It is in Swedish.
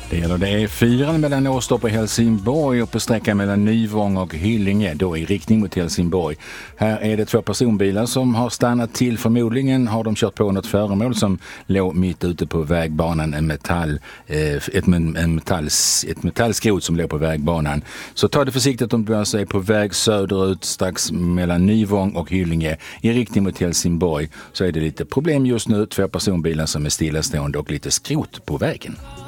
Det är fyran mellan Åstorp och Helsingborg och på sträckan mellan Nyvång och Hyllinge, då i riktning mot Helsingborg. Här är det 2 personbilar som har stannat till. Förmodligen har de kört på något föremål som låg mitt ute på vägbanan, ett metallskrot som låg på vägbanan. Så ta det försiktigt om du är på väg söderut strax mellan Nyvång och Hyllinge i riktning mot Helsingborg, så är det lite problem just nu. 2 personbilar som är stillastående och lite skrot på vägen.